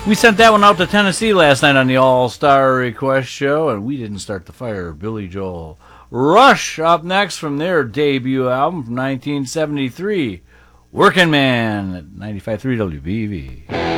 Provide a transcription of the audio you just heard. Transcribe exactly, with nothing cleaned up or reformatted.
We sent that one out to Tennessee last night on the All-Star Request Show, and we didn't start the fire. Billy Joel. Rush up next from their debut album from nineteen seventy-three. Working Man at ninety-five point three W B V.